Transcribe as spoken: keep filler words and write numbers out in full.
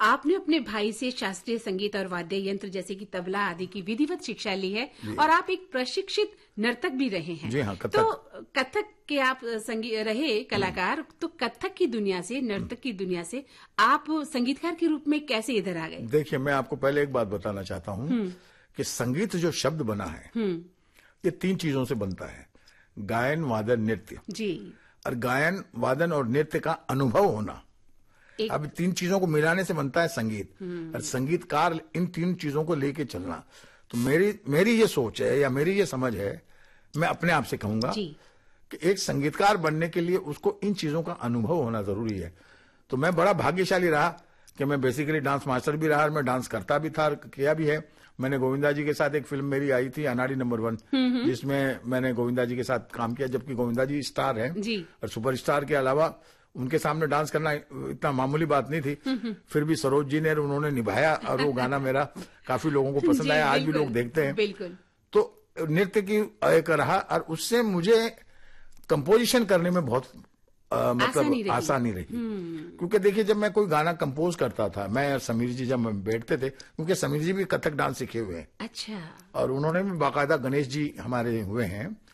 आपने अपने भाई से शास्त्रीय संगीत और वाद्य यंत्र जैसे कि तबला आदि की विधिवत शिक्षा ली है और आप एक प्रशिक्षित नर्तक भी रहे हैं। जी हाँ, कथक। तो कथक के आप संगीत रहे कलाकार, तो कथक की दुनिया से, नर्तक की दुनिया से आप संगीतकार के रूप में कैसे इधर आ गए? देखिए, मैं आपको पहले एक बात बताना चाहता हूँ कि संगीत जो शब्द बना है ये तीन चीजों से बनता है, गायन, वादन, नृत्य। जी। और गायन, वादन और नृत्य का अनुभव होना, अब तीन चीजों को मिलाने से बनता है संगीत। और संगीतकार इन तीन चीजों को लेके चलना। तो मेरी मेरी ये सोच है या मेरी ये समझ है, मैं अपने आप से कहूंगा कि एक संगीतकार बनने के लिए उसको इन चीजों का अनुभव होना जरूरी है। तो मैं बड़ा भाग्यशाली रहा कि मैं बेसिकली डांस मास्टर भी रहा और मैं डांस करता भी था, किया भी है। मैंने गोविंदा जी के साथ एक फिल्म मेरी आई थी अनाड़ी नंबर वन, जिसमें मैंने गोविंदा जी के साथ काम किया, जबकि गोविंदा जी स्टार हैं और सुपरस्टार के अलावा उनके सामने डांस करना इतना मामूली बात नहीं थी। फिर भी सरोज जी ने उन्होंने निभाया और वो गाना मेरा काफी लोगों को पसंद आया, आज भी लोग देखते हैं। बिल्कुल। तो नृत्य की एक रहा और उससे मुझे कंपोजिशन करने में बहुत आ, मतलब आसानी रही, क्योंकि देखिए जब मैं कोई गाना कंपोज करता था, मैं और समीर जी जब बैठते थे, क्योंकि समीर जी भी कथक डांस सीखे हुए हैं। अच्छा। और उन्होंने भी बाकायदा, गणेश जी हमारे हुए हैं